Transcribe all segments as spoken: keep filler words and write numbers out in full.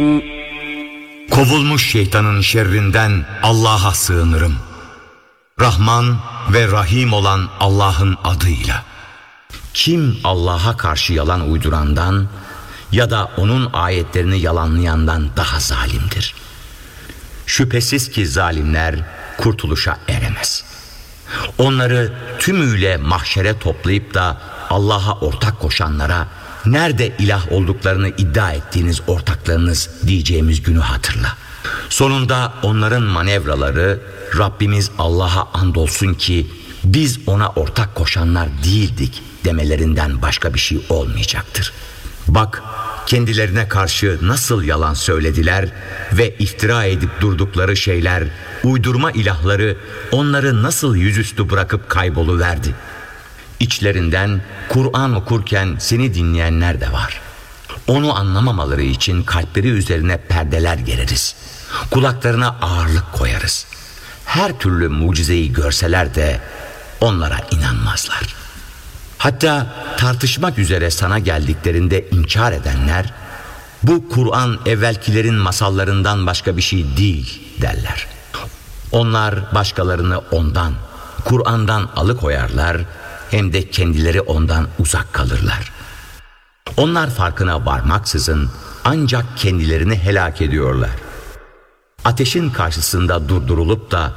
Kovulmuş şeytanın şerrinden Allah'a sığınırım. Rahman ve Rahim olan Allah'ın adıyla. Kim Allah'a karşı yalan uydurandan ya da onun ayetlerini yalanlayandan daha zalimdir. Şüphesiz ki zalimler kurtuluşa eremez. Onları tümüyle mahşere toplayıp da Allah'a ortak koşanlara, nerede ilah olduklarını iddia ettiğiniz ortaklarınız diyeceğimiz günü hatırla. Sonunda onların manevraları, Rabbimiz Allah'a andolsun ki biz ona ortak koşanlar değildik demelerinden başka bir şey olmayacaktır. Bak, kendilerine karşı nasıl yalan söylediler ve iftira edip durdukları şeyler, uydurma ilahları onları nasıl yüzüstü bırakıp kayboluverdi. İçlerinden Kur'an okurken seni dinleyenler de var. Onu anlamamaları için kalpleri üzerine perdeler gereriz. Kulaklarına ağırlık koyarız. Her türlü mucizeyi görseler de onlara inanmazlar. Hatta tartışmak üzere sana geldiklerinde inkar edenler, bu Kur'an evvelkilerin masallarından başka bir şey değil derler. Onlar başkalarını ondan, Kur'an'dan alıkoyarlar, hem de kendileri ondan uzak kalırlar. Onlar farkına varmaksızın ancak kendilerini helak ediyorlar. Ateşin karşısında durdurulup da,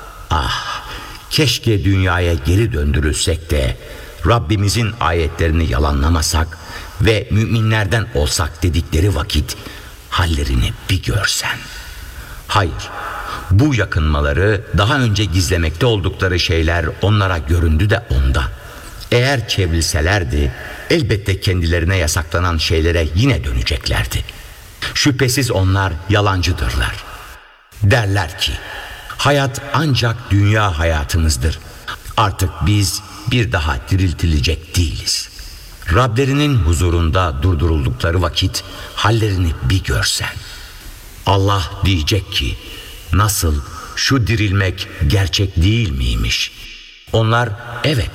ah keşke dünyaya geri döndürülsek de Rabbimizin ayetlerini yalanlamasak ve müminlerden olsak dedikleri vakit hallerini bir görsen. Hayır, bu yakınmaları daha önce gizlemekte oldukları şeyler onlara göründü de ondan. Eğer çevrilselerdi elbette kendilerine yasaklanan şeylere yine döneceklerdi. Şüphesiz onlar yalancıdırlar. Derler ki, hayat ancak dünya hayatımızdır. Artık biz bir daha diriltilecek değiliz. Rablerinin huzurunda durduruldukları vakit hallerini bir görsen. Allah diyecek ki, nasıl, şu dirilmek gerçek değil miymiş? Onlar evet